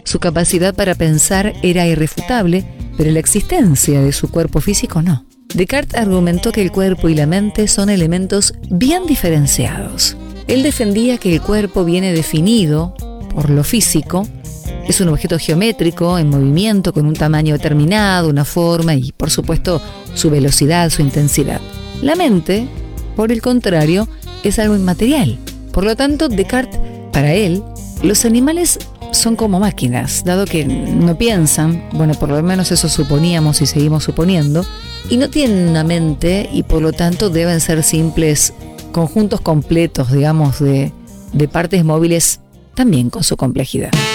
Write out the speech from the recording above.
Su capacidad para pensar era irrefutable, pero la existencia de su cuerpo físico no. Descartes argumentó que el cuerpo y la mente son elementos bien diferenciados. Él defendía que el cuerpo viene definido por lo físico, es un objeto geométrico en movimiento con un tamaño determinado, una forma y, por supuesto, su velocidad, su intensidad. La mente, por el contrario, es algo inmaterial. Por lo tanto, Descartes, para él, los animales son como máquinas, dado que no piensan, bueno, por lo menos eso suponíamos y seguimos suponiendo, y no tienen una mente y por lo tanto deben ser simples conjuntos completos, digamos, de partes móviles, también con su complejidad.